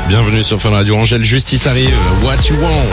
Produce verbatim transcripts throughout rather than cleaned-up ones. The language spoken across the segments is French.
Bienvenue sur Fun Radio. Angèle Justice arrive. What you want?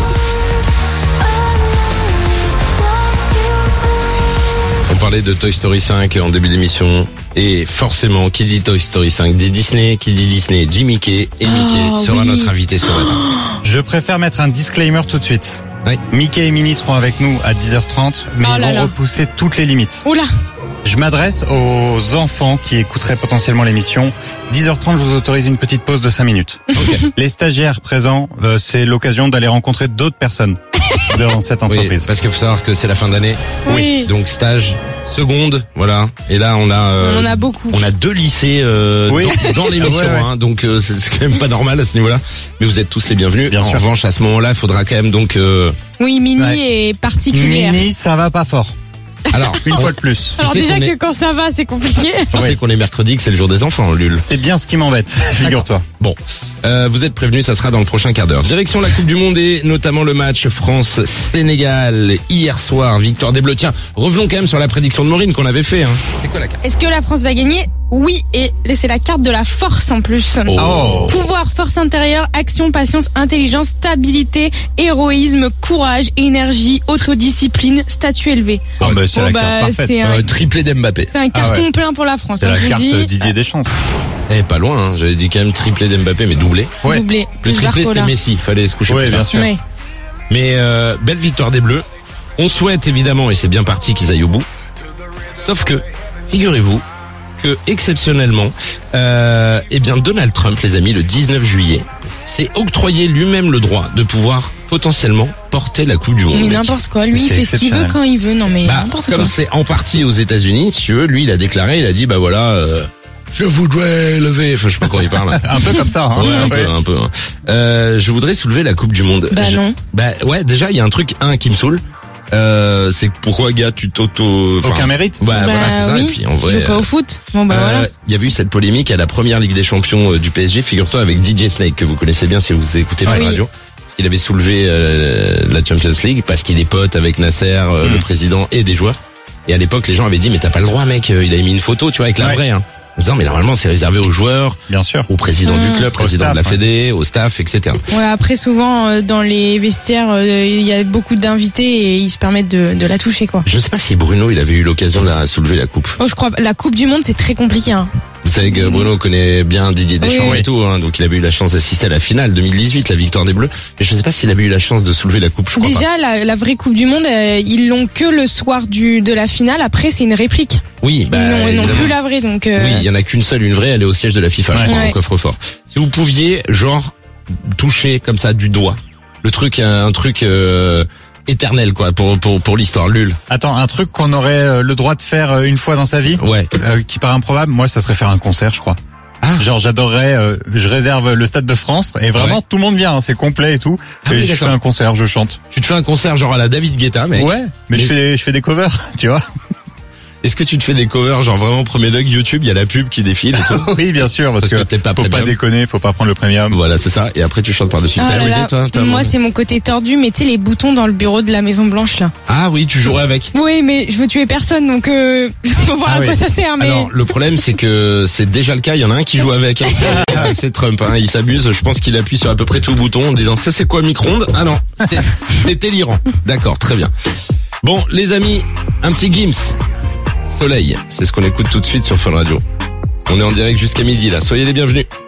On parlait de Toy Story cinq en début d'émission. Et forcément, qui dit Toy Story cinq dit Disney, qui dit Disney dit Mickey. Et Mickey oh, sera oui. notre invité ce matin. Je préfère mettre un disclaimer tout de suite. Oui. Mickey et Minnie seront avec nous à dix heures trente, mais Oh ils là vont là. repousser toutes les limites. Oula. Je m'adresse aux enfants qui écouteraient potentiellement l'émission. dix heures trente, je vous autorise une petite pause de cinq minutes. Okay. Les stagiaires présents, euh, c'est l'occasion d'aller rencontrer d'autres personnes dans cette Oui, entreprise. parce qu'il faut savoir que c'est la fin d'année. Oui. Donc stage, seconde, voilà. Et là, on a... euh, On en a beaucoup. On a deux lycées euh, Oui. dans, dans l'émission, Ouais, ouais. hein, donc euh, c'est c'est quand même pas normal à ce niveau-là. Mais vous êtes tous les bienvenus. Bien en sûr. revanche, à ce moment-là, il faudra quand même donc... Euh, Oui, Mimi Ouais. est particulière. Minnie, ça va pas fort. alors, Une on- fois de plus. Alors Tu sais déjà qu'on que est- quand ça va, c'est compliqué. on sait qu'on est mercredi, que c'est le jour des enfants, Lul. C'est bien ce qui m'embête, figure-toi. Bon, euh, vous êtes prévenus, ça sera dans le prochain quart d'heure. Direction la Coupe du Monde et notamment le match France-Sénégal hier soir. Victoire des Bleus. Tiens, revenons quand même sur la prédiction de Maureen qu'on avait fait. Hein. C'est quoi la carte? Est-ce que la France va gagner? Oui, et c'est la carte de la force en plus. Oh. Pouvoir, force intérieure, action, patience, intelligence, stabilité, héroïsme, courage, énergie, autodiscipline, statut élevé. Ah bah, c'est Bon, la bah, carte parfaite. c'est un, Euh, triplé d'Mbappé. c'est un carton Ah ouais. plein pour la France. C'est hein, la je vous carte dis, euh, Didier Deschamps. Eh, pas loin, hein. J'avais dit quand même triplé d'Mbappé, mais doublé. Ouais. doublé. Le Plus triplé, c'était Barcola. Messi. Fallait se coucher Ouais, plus bien tard. sûr. Ouais. Mais euh, belle victoire des Bleus. On souhaite évidemment, et c'est bien parti, qu'ils aillent au bout. Sauf que, figurez-vous, que exceptionnellement, euh, eh bien Donald Trump, les amis, le dix-neuf juillet, s'est octroyé lui-même le droit de pouvoir potentiellement porter la Coupe du Monde. Mais mec. n'importe quoi. Lui, C'est il fait ce qu'il veut exceptionnel. quand il veut. Non, mais Bah, n'importe comme quoi. c'est en partie aux États-Unis, si tu veux, lui, il a déclaré, il a dit, bah voilà, euh, je voudrais lever, enfin je sais pas quand il parle. Un peu comme ça, hein. Ouais, un peu, un peu. hein. Euh, je voudrais soulever la Coupe du Monde. Bah Je- non. Bah ouais, déjà il y a un truc un qui me saoule. Euh, c'est que pourquoi gars tu t'auto. enfin, Aucun mérite. Ouais, Bah voilà, c'est ça. oui. Et puis en Je vrai. joue pas au foot. Bon, bah euh, voilà. Il y a eu cette polémique à la première Ligue des Champions euh, du P S G, figure-toi, avec D J Snake que vous connaissez bien si vous écoutez Fun Oui. Radio. Parce qu'il avait soulevé euh, la Champions League parce qu'il est pote avec Nasser, euh, Mm. le président et des joueurs. Et à l'époque, les gens avaient dit mais t'as pas le droit, mec. Il avait mis une photo, tu vois, avec la Ouais. vraie. Hein. En disant mais normalement c'est réservé aux joueurs, Bien sûr. au président du Mm. club, président staff, de la ouais. Fédé, au staff, et cetera. Ouais, après souvent euh, dans les vestiaires, euh, il y a beaucoup d'invités et ils se permettent de, de la toucher quoi. Je sais pas si Bruno il avait eu l'occasion de la soulever la coupe. Oh, je crois la Coupe du Monde c'est très compliqué. Hein. Vous savez que Bruno connaît bien Didier Deschamps Oui. et tout, hein, donc il avait eu la chance d'assister à la finale deux mille dix-huit, la victoire des Bleus. Mais je sais pas s'il avait eu la chance de soulever la coupe, je crois pas. Déjà la, la vraie Coupe du Monde, euh, ils l'ont que le soir du de la finale. Après c'est une réplique. Oui, bah ils n'ont- ils n'ont évidemment. plus la vraie donc. euh, Oui, il y en a qu'une seule, une vraie, elle est au siège de la FIFA, je Ouais. crois, Ouais. au coffre-fort. Si vous pouviez, genre, toucher comme ça du doigt, le truc, un, un truc euh, éternel quoi, pour pour pour l'histoire, Lul. Attends, un truc qu'on aurait euh, le droit de faire euh, une fois dans sa vie, Ouais. euh, qui paraît improbable, moi ça serait faire un concert, je crois. Ah. Genre j'adorerais, euh, je réserve le Stade de France et vraiment Ouais. tout le monde vient, hein, c'est complet et tout. Ah et oui, je fais d'accord. un concert, je chante. Tu te fais un concert genre à la David Guetta, mec. Ouais, mais, Mais- je fais je fais des covers, tu vois. Est-ce que tu te fais des covers, genre vraiment premier log YouTube, il y a la pub qui défile et tout. Oui, bien sûr, parce, Parce que t'es pas faut pas premium. déconner, faut pas prendre le premium. Voilà, c'est ça. Et après tu chantes par-dessus. ah T'as là une idée, là, toi, toi, moi Amandine c'est mon côté tordu, mais tu sais les boutons dans le bureau de la Maison Blanche là. Ah oui, tu jouerais avec. Oui, mais je veux tuer personne donc euh, faut voir Ah à oui. quoi ça sert. Mais Alors, le problème, c'est que c'est déjà le cas. Il y en a un qui joue avec. Hein, c'est- c'est Trump. Hein, il s'abuse. Je pense qu'il appuie sur à peu près tout le bouton en disant ça, c'est quoi micro-ondes? Ah non, c'est- c'était l'Iran. D'accord, très bien. Bon, les amis, un petit Gims. Soleil, c'est ce qu'on écoute tout de suite sur Fun Radio. On est en direct jusqu'à midi là. Soyez les bienvenus.